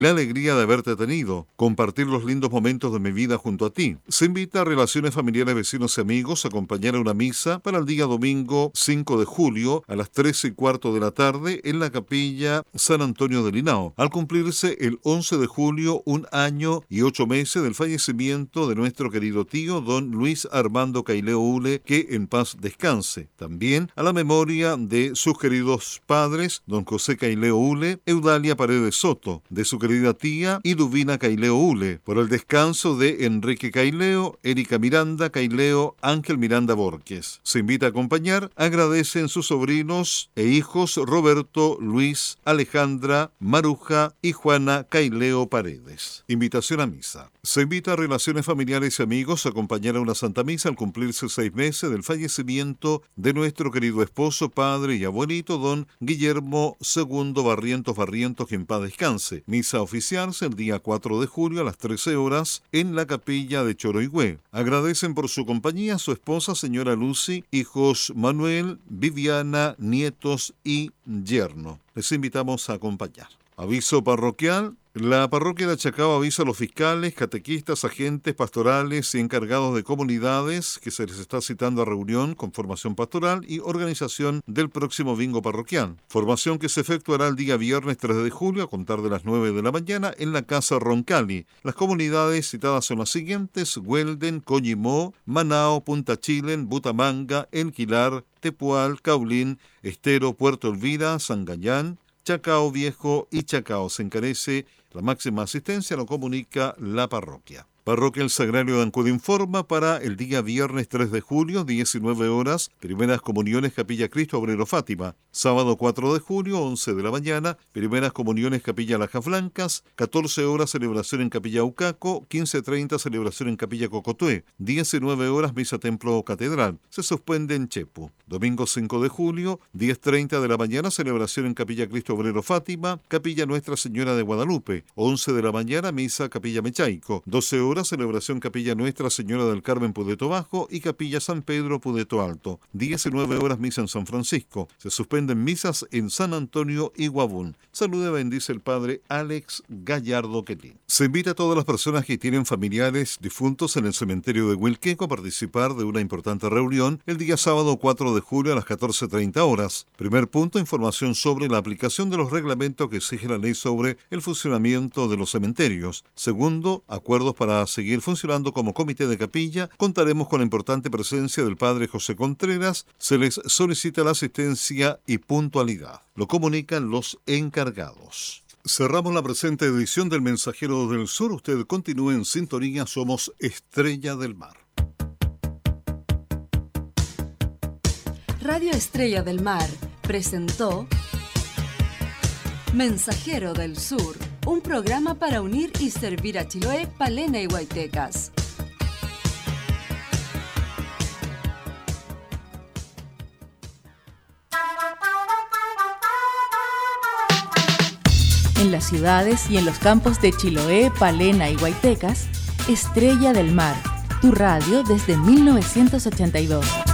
la alegría de haberte tenido, compartir los lindos momentos de mi vida junto a ti. Se invita a relaciones familiares, vecinos y amigos a acompañar a una misa para el día domingo 5 de julio a las 3:15 de la tarde en la capilla San Antonio del Henao, al cumplirse el 11 de julio 1 año y 8 meses del fallecimiento de nuestro querido tío don Luis Armando Caileo Ule, que en paz descanse. También a la memoria de sus queridos padres, don José Caileo Ule, Eudalia Paredes Soto, de su querida tía Iduvina Caileo Ule, por el descanso de Enrique Caileo, Erika Miranda Caileo, Ángel Miranda Borges. Se invita a acompañar, agradecen sus sobrinos e hijos Roberto, Luis, Alejandra, Maruja y Juana Caileo Paredes. Invitación a misa. Se invita a relaciones familiares y amigos a acompañar a una Santa Misa al cumplirse 6 meses del fallecimiento de nuestro querido esposo, padre y abuelito, don Guillermo II Barrientos, que en paz descanse. Misa a oficiarse el día 4 de julio a las 13 horas en la capilla de Choroigüe. Agradecen por su compañía a su esposa, señora Lucy, hijos Manuel, Viviana, nietos y yerno. Les invitamos a acompañar. Aviso parroquial. La parroquia de Chacao avisa a los fiscales, catequistas, agentes pastorales y encargados de comunidades que se les está citando a reunión con formación pastoral y organización del próximo bingo parroquial. Formación que se efectuará el día viernes 3 de julio a contar de las 9 de la mañana en la Casa Roncalli. Las comunidades citadas son las siguientes: Huelden, Coñimó, Manao, Punta Chilen, Butamanga, El Quilar, Tepual, Caulín, Estero, Puerto Elvira, Sangayán, Chacao Viejo y Chacao. Se encarece la máxima asistencia, lo comunica la parroquia. Parroquia El Sagrario de Ancud informa para el día viernes 3 de julio, 19 horas, primeras comuniones Capilla Cristo Obrero Fátima. Sábado 4 de julio, 11 de la mañana, primeras comuniones Capilla Lajas Blancas. 14 horas, celebración en Capilla Ucaco. 15:30, celebración en Capilla Cocotué. 19 horas, misa Templo Catedral. Se suspende en Chepu. Domingo 5 de julio, 10:30 de la mañana, celebración en Capilla Cristo Obrero Fátima. Capilla Nuestra Señora de Guadalupe. 11 de la mañana, misa Capilla Mechaico. 12 horas, celebración Capilla Nuestra Señora del Carmen Pudeto Bajo y Capilla San Pedro Pudeto Alto. 19 horas, misa en San Francisco. Se suspenden misas en San Antonio y Guabún. Saluda y bendice el padre Alex Gallardo Quelín. Se invita a todas las personas que tienen familiares difuntos en el cementerio de Huilqueco a participar de una importante reunión el día sábado 4 de julio a las 14:30 horas. Primer punto, información sobre la aplicación de los reglamentos que exige la ley sobre el funcionamiento de los cementerios. Segundo, acuerdos para seguir funcionando como comité de capilla. Contaremos con la importante presencia del padre José Contreras. Se les solicita la asistencia y puntualidad. Lo comunican los encargados. Cerramos la presente edición del Mensajero del Sur. Usted continúe en sintonía. Somos Estrella del Mar. Radio Estrella del Mar presentó Mensajero del Sur, un programa para unir y servir a Chiloé, Palena y Huaytecas. En las ciudades y en los campos de Chiloé, Palena y Huaytecas, Estrella del Mar, tu radio desde 1982.